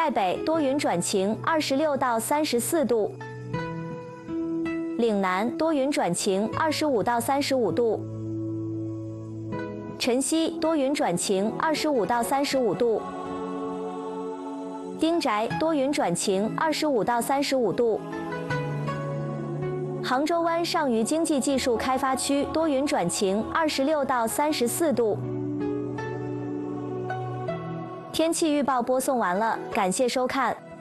盖北多云转晴，26到34度；岭南多云转晴，25到35度；晨曦多云转晴，25到35度；丁宅多云转晴，25到35度；杭州湾上虞经济技术开发区多云转晴，26到34度。天气预报播送完了，感谢收看。